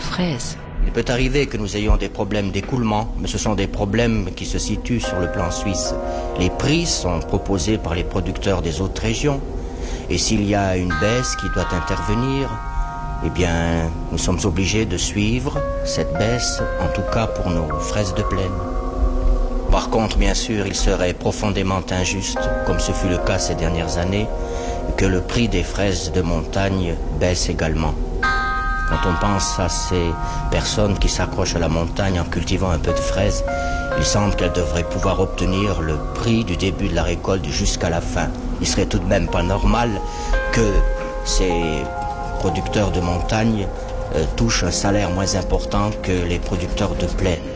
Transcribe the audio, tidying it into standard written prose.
fraises. Il peut arriver que nous ayons des problèmes d'écoulement, mais ce sont des problèmes qui se situent sur le plan suisse. Les prix sont proposés par les producteurs des autres régions, et s'il y a une baisse qui doit intervenir, eh bien, nous sommes obligés de suivre cette baisse, en tout cas pour nos fraises de plaine. Par contre, bien sûr, il serait profondément injuste, comme ce fut le cas ces dernières années, que le prix des fraises de montagne baisse également. Quand on pense à ces personnes qui s'accrochent à la montagne en cultivant un peu de fraises, il semble qu'elles devraient pouvoir obtenir le prix du début de la récolte jusqu'à la fin. Il serait tout de même pas normal que ces producteurs de montagne touchent un salaire moins important que les producteurs de plaine.